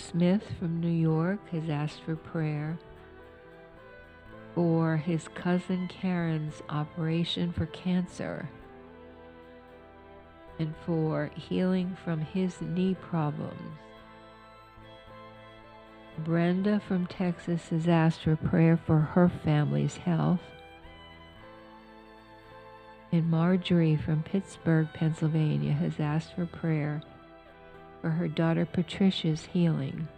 Smith from New York has asked for prayer for his cousin Karen's operation for cancer and for healing from his knee problems. Brenda from Texas has asked for prayer for her family's health. And Marjorie from Pittsburgh, Pennsylvania has asked for prayer for her daughter Patricia's healing.